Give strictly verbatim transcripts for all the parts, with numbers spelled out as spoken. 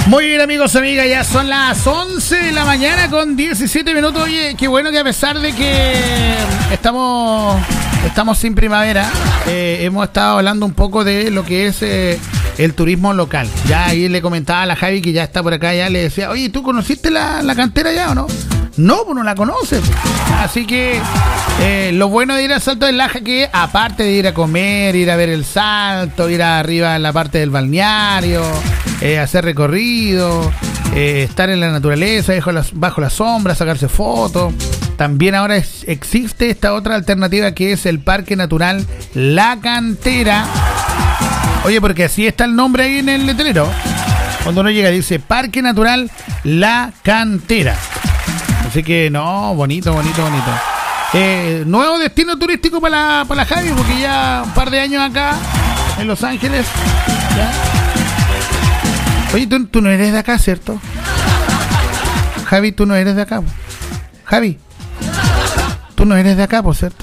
Muy bien, amigos, amigas, ya son las once de la mañana con diecisiete minutos. Oye, qué bueno que a pesar de que estamos estamos sin primavera, eh, hemos estado hablando un poco de lo que es eh, el turismo local. Ya ahí le comentaba a la Javi, que ya está por acá, ya le decía, oye, ¿tú conociste la, la cantera ya o no? No, pues no la conoces. Así que eh, lo bueno de ir al Salto del Laja, que aparte de ir a comer, ir a ver el salto, ir arriba en la parte del balneario, eh, hacer recorrido, eh, estar en la naturaleza, bajo la, bajo la sombra, sacarse fotos. También ahora es, existe esta otra alternativa, que es el Parque Natural La Cantera. Oye, porque así está el nombre ahí en el letrero. Cuando uno llega dice Parque Natural La Cantera. Así que no, bonito, bonito, bonito. Eh, nuevo destino turístico para la, para la Javi, porque ya un par de años acá en Los Ángeles. ¿Ya? Oye, ¿tú, tú no eres de acá, ¿cierto? Javi, tú no eres de acá. Javi, tú no eres de acá, por cierto.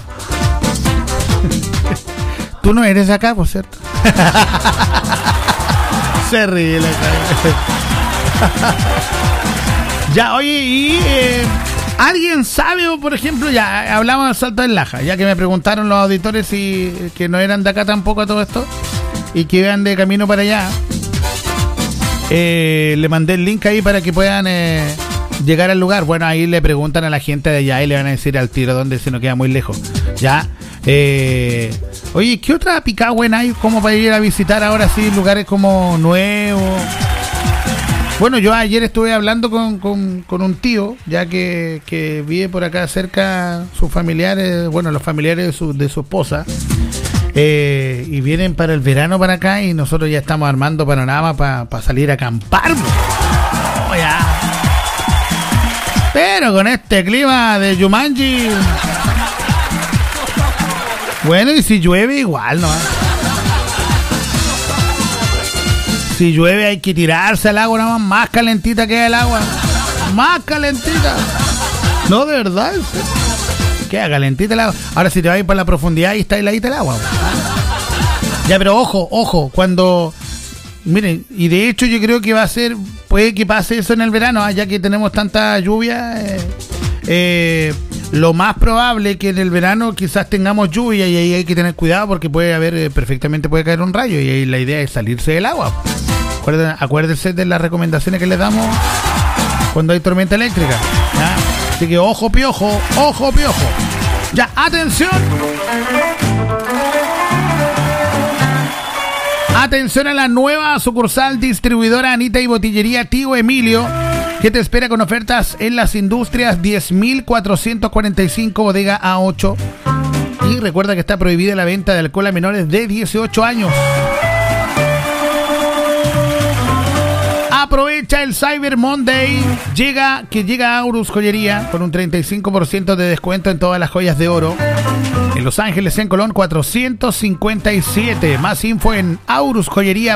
Tú no eres de acá, por cierto. Se ríe la Javi. Ya, oye, y eh, ¿alguien sabe, o por ejemplo, ya hablamos del Salto del Laja, ya que me preguntaron los auditores si que no eran de acá tampoco a todo esto y que iban de camino para allá? Eh, le mandé el link ahí para que puedan eh, llegar al lugar. Bueno, ahí le preguntan a la gente de allá y le van a decir al tiro dónde, si no queda muy lejos. Ya. Eh, oye, ¿qué otra picahuen hay como para ir a visitar ahora sí lugares como nuevos? Bueno, yo ayer estuve hablando con, con, con un tío, ya que, que vive por acá cerca, sus familiares, bueno, los familiares de su, de su esposa, eh, y vienen para el verano para acá, y nosotros ya estamos armando panorama para pa salir a acampar. Oh, ya. Pero con este clima de Jumanji, bueno, y si llueve igual, ¿no? Si llueve hay que tirarse al agua, nada más, más calentita queda el agua. Más calentita. No, de verdad. Queda calentita el agua. Ahora si te vas a ir para la profundidad y está heladita el agua. Ya, pero ojo, ojo, cuando... Miren, y de hecho yo creo que va a ser... Puede que pase eso en el verano, ya que tenemos tanta lluvia. Eh, eh, lo más probable es que en el verano quizás tengamos lluvia, y ahí hay que tener cuidado porque puede haber, eh, perfectamente puede caer un rayo, y ahí la idea es salirse del agua. Acuérdense de las recomendaciones que les damos cuando hay tormenta eléctrica, ¿ya? Así que ojo piojo, ojo piojo. Ya, atención. Atención a la nueva sucursal distribuidora Anita y Botillería Tío Emilio, que te espera con ofertas en las Industrias diez mil cuatrocientos cuarenta y cinco, bodega A ocho. Y recuerda que está prohibida la venta de alcohol a menores de dieciocho años. Aprovecha el Cyber Monday. Llega, que llega a Aurus Joyería con un treinta y cinco por ciento de descuento en todas las joyas de oro. En Los Ángeles, en Colón cuatrocientos cincuenta y siete. Más info en aurus joyería